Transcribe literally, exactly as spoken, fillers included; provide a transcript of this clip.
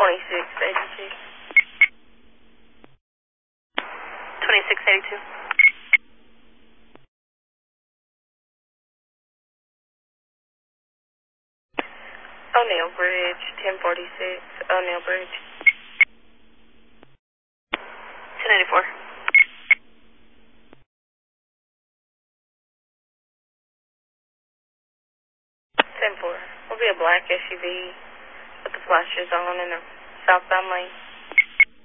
twenty-six eighty-two. twenty-six eighty-two. O'Neill Bridge, ten forty-six, O'Neill Bridge. ten eighty-four. ten four. Will be a black S U V with the flashers on in the southbound lane.